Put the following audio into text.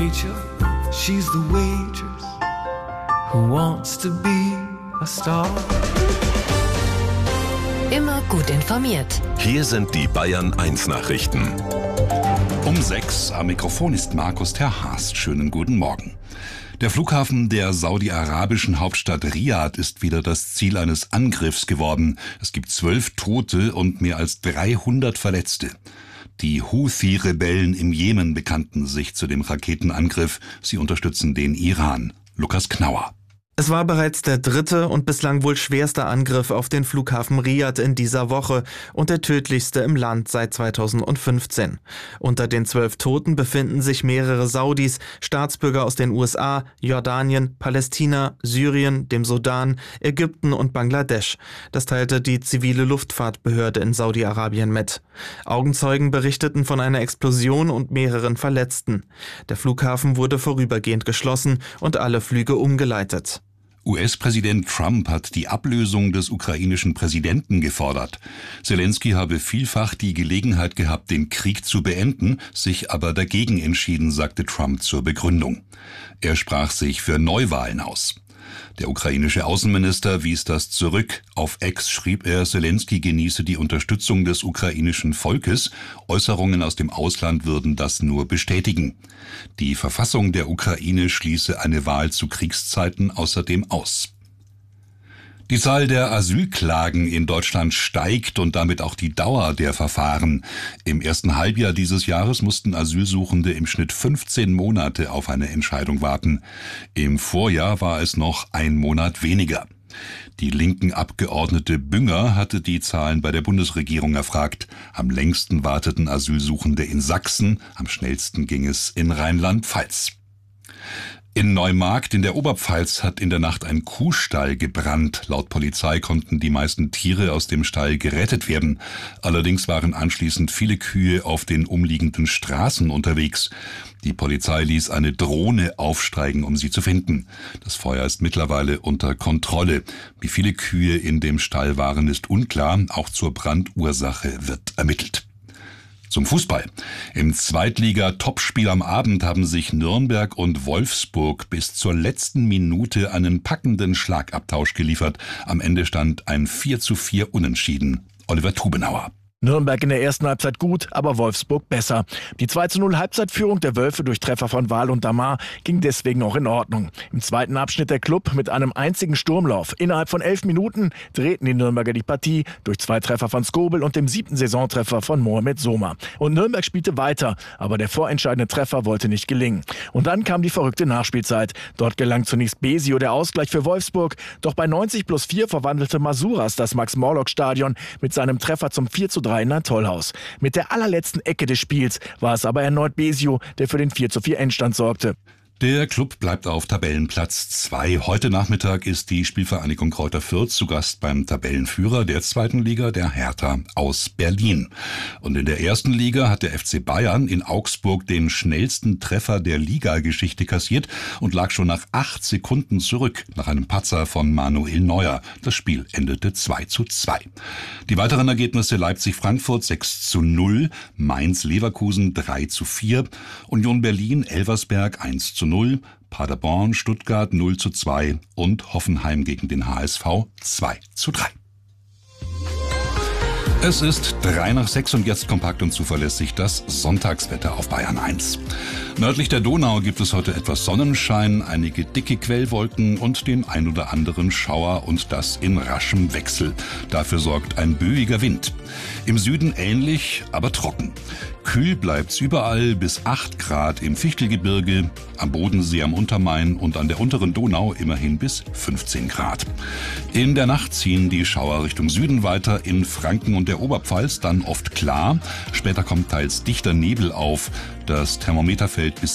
Rachel, she's the waitress who wants to be a star. Immer gut informiert. Hier sind die Bayern 1 Nachrichten. Um 6 am Mikrofon ist Markus Terhaast. Schönen guten Morgen. Der Flughafen der saudi-arabischen Hauptstadt Riad ist wieder das Ziel eines Angriffs geworden. Es gibt 12 Tote und mehr als 300 Verletzte. Die Houthi-Rebellen im Jemen bekannten sich zu dem Raketenangriff. Sie unterstützen den Iran. Lukas Knauer. Es war bereits der dritte und bislang wohl schwerste Angriff auf den Flughafen Riad in dieser Woche und der tödlichste im Land seit 2015. Unter den 12 Toten befinden sich mehrere Saudis, Staatsbürger aus den USA, Jordanien, Palästina, Syrien, dem Sudan, Ägypten und Bangladesch. Das teilte die zivile Luftfahrtbehörde in Saudi-Arabien mit. Augenzeugen berichteten von einer Explosion und mehreren Verletzten. Der Flughafen wurde vorübergehend geschlossen und alle Flüge umgeleitet. US-Präsident Trump hat die Ablösung des ukrainischen Präsidenten gefordert. Zelensky habe vielfach die Gelegenheit gehabt, den Krieg zu beenden, sich aber dagegen entschieden, sagte Trump zur Begründung. Er sprach sich für Neuwahlen aus. Der ukrainische Außenminister wies das zurück. Auf X schrieb er, Zelensky genieße die Unterstützung des ukrainischen Volkes. Äußerungen aus dem Ausland würden das nur bestätigen. Die Verfassung der Ukraine schließe eine Wahl zu Kriegszeiten außerdem aus. Die Zahl der Asylklagen in Deutschland steigt und damit auch die Dauer der Verfahren. Im ersten Halbjahr dieses Jahres mussten Asylsuchende im Schnitt 15 Monate auf eine Entscheidung warten. Im Vorjahr war es noch ein Monat weniger. Die linken Abgeordnete Bünger hatte die Zahlen bei der Bundesregierung erfragt. Am längsten warteten Asylsuchende in Sachsen, am schnellsten ging es in Rheinland-Pfalz. In Neumarkt in der Oberpfalz hat in der Nacht ein Kuhstall gebrannt. Laut Polizei konnten die meisten Tiere aus dem Stall gerettet werden. Allerdings waren anschließend viele Kühe auf den umliegenden Straßen unterwegs. Die Polizei ließ eine Drohne aufsteigen, um sie zu finden. Das Feuer ist mittlerweile unter Kontrolle. Wie viele Kühe in dem Stall waren, ist unklar. Auch zur Brandursache wird ermittelt. Zum Fußball. Im Zweitliga-Topspiel am Abend haben sich Nürnberg und Wolfsburg bis zur letzten Minute einen packenden Schlagabtausch geliefert. Am Ende stand ein 4:4 Unentschieden. Oliver Tubenauer. Nürnberg in der ersten Halbzeit gut, aber Wolfsburg besser. Die 2:0 Halbzeitführung der Wölfe durch Treffer von Wahl und Damar ging deswegen auch in Ordnung. Im zweiten Abschnitt der Klub mit einem einzigen Sturmlauf. Innerhalb von 11 Minuten drehten die Nürnberger die Partie durch 2 Treffer von Skobel und dem 7. Saisontreffer von Mohamed Soma. Und Nürnberg spielte weiter, aber der vorentscheidende Treffer wollte nicht gelingen. Und dann kam die verrückte Nachspielzeit. Dort gelang zunächst Besio der Ausgleich für Wolfsburg, doch bei 90+4 verwandelte Masuras das Max-Morlock-Stadion mit seinem Treffer zum 4:3 in ein Tollhaus. Mit der allerletzten Ecke des Spiels war es aber erneut Besio, der für den 4:4 Endstand sorgte. Der Klub bleibt auf Tabellenplatz 2. Heute Nachmittag ist die Spielvereinigung Greuther Fürth zu Gast beim Tabellenführer der 2. Liga, der Hertha aus Berlin. Und in der 1. Liga hat der FC Bayern in Augsburg den schnellsten Treffer der Ligageschichte kassiert und lag schon nach 8 Sekunden zurück, nach einem Patzer von Manuel Neuer. Das Spiel endete 2:2. Die weiteren Ergebnisse: Leipzig-Frankfurt 6:0, Mainz-Leverkusen 3:4, Union Berlin-Elversberg 1:0, Paderborn, Stuttgart 0:2 und Hoffenheim gegen den HSV 2:3. Es ist 5:03 und jetzt kompakt und zuverlässig das Sonntagswetter auf Bayern 1. Nördlich der Donau gibt es heute etwas Sonnenschein, einige dicke Quellwolken und den ein oder anderen Schauer und das in raschem Wechsel. Dafür sorgt ein böiger Wind. Im Süden ähnlich, aber trocken. Kühl bleibt's überall bis 8 Grad im Fichtelgebirge, am Bodensee, am Untermain und an der unteren Donau immerhin bis 15 Grad. In der Nacht ziehen die Schauer Richtung Süden weiter, in Franken und der Oberpfalz dann oft klar. Später kommt teils dichter Nebel auf. Das Thermometer fällt bis